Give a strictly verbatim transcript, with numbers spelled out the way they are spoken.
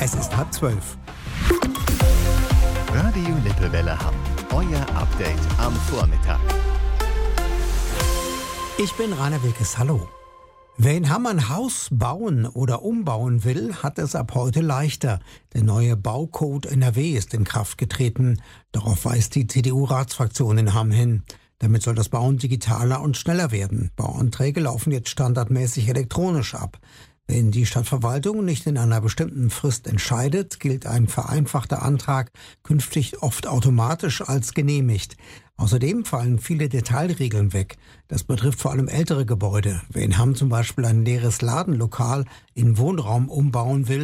Es ist halb zwölf. Radio Lippewelle Hamm. Euer Update am Vormittag. Ich bin Rainer Wilkes. Hallo. Wer in Hamm ein Haus bauen oder umbauen will, hat es ab heute leichter. Der neue Baucode N R W ist in Kraft getreten. Darauf weist die C D U-Ratsfraktion in Hamm hin. Damit soll das Bauen digitaler und schneller werden. Bauanträge laufen jetzt standardmäßig elektronisch ab. Wenn die Stadtverwaltung nicht in einer bestimmten Frist entscheidet, gilt ein vereinfachter Antrag künftig oft automatisch als genehmigt. Außerdem fallen viele Detailregeln weg. Das betrifft vor allem ältere Gebäude. Wer in Hamm zum Beispiel ein leeres Ladenlokal in Wohnraum umbauen will,